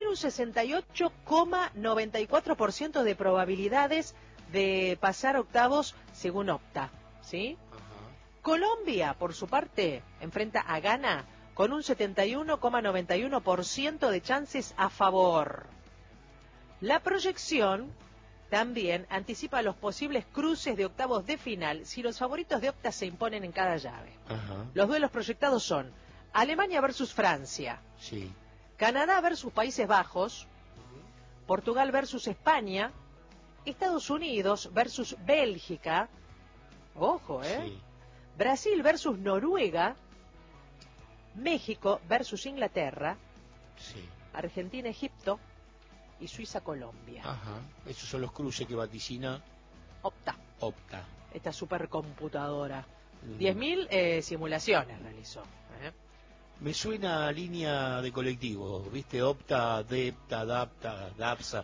un 68,94% de probabilidades de pasar octavos según Opta, ¿sí? Colombia, por su parte, enfrenta a Ghana con un 71,91% de chances a favor. La proyección también anticipa los posibles cruces de octavos de final si los favoritos de Opta se imponen en cada llave. Los duelos proyectados son Alemania versus Francia, Sí. Canadá versus Países Bajos, Portugal versus España, Estados Unidos versus Bélgica, ojo, Sí. Brasil versus Noruega, México versus Inglaterra, Sí. Argentina-Egipto y Suiza-Colombia. Ajá. Esos son los cruces que vaticina Opta, Opta. esta supercomputadora. 10.000 simulaciones realizó. Me suena a línea de colectivo, ¿viste? Opta, Depta, Dapta, Dapsa.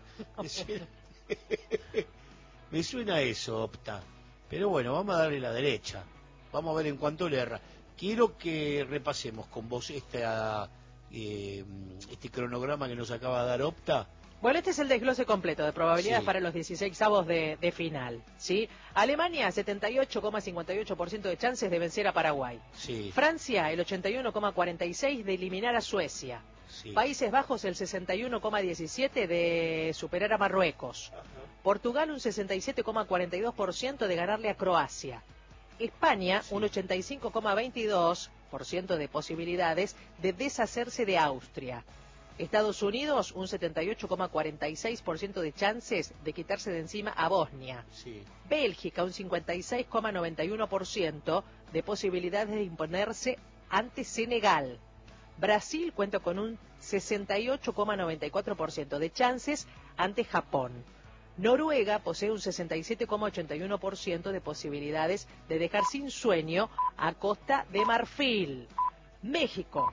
Me suena eso, Opta. Pero bueno, vamos a darle la derecha. Vamos a ver en cuánto le erra. Quiero que repasemos con vos este cronograma que nos acaba de dar Opta. Bueno, este es el desglose completo de probabilidades Sí. para los 16avos de final, ¿sí? Alemania, 78,58% de chances de vencer a Paraguay. Sí. Francia, el 81,46% de eliminar a Suecia. Sí. Países Bajos, el 61,17% de superar a Marruecos. Portugal, un 67,42% de ganarle a Croacia. España, un 85,22% de posibilidades de deshacerse de Austria. Estados Unidos, un 78,46% de chances de quitarse de encima a Bosnia. Sí. Bélgica, un 56,91% de posibilidades de imponerse ante Senegal. Brasil cuenta con un 68,94% de chances ante Japón. Noruega posee un 67,81% de posibilidades de dejar sin sueño a Costa de Marfil. México,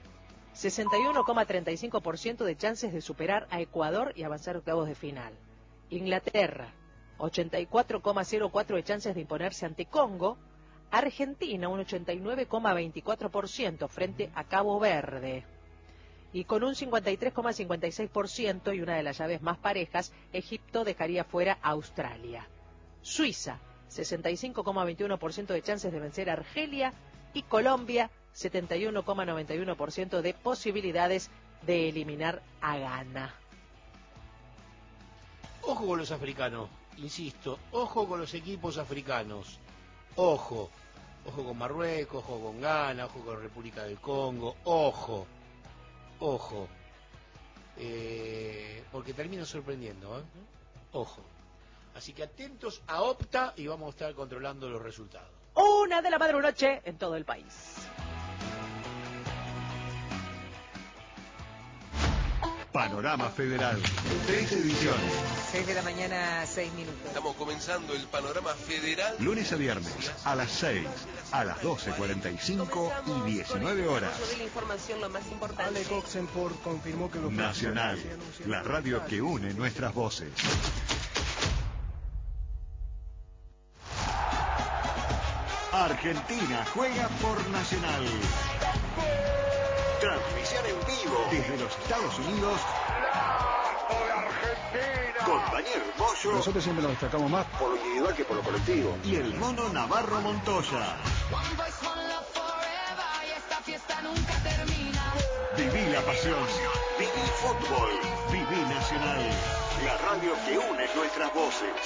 61,35% de chances de superar a Ecuador y avanzar a octavos de final. Inglaterra, 84,04% de chances de imponerse ante Congo. Argentina, un 89,24% frente a Cabo Verde. Y con un 53,56% y una de las llaves más parejas, Egipto dejaría fuera a Australia. Suiza, 65,21% de chances de vencer a Argelia. Y Colombia, 71,91% de posibilidades de eliminar a Ghana. Ojo con los africanos, insisto, ojo con los equipos africanos. Ojo. Ojo con Marruecos, ojo con Ghana, ojo con República del Congo, ojo. Ojo. Porque termina sorprendiendo, Ojo. Así que atentos a Opta y vamos a estar controlando los resultados. 1 de la madrugada en todo el país. Panorama Federal, 3 ediciones. 6 de la mañana, 6 minutos. Estamos comenzando el Panorama Federal. Lunes a viernes, a las 6, a las 12:45 y 19 horas. De la información, lo más importante. Ale Coxenford confirmó que los Nacional, la radio que une nuestras voces. Argentina juega por Nacional. Transmisión en vivo desde los Estados Unidos. Con Daniel Moyo. Nosotros siempre nos destacamos más Por lo individual que por lo colectivo. Y el mono Navarro Montoya. Viví la pasión. Viví fútbol. Viví Nacional. La radio que une nuestras voces.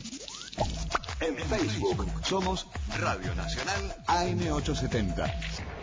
En Facebook somos Radio Nacional AM870.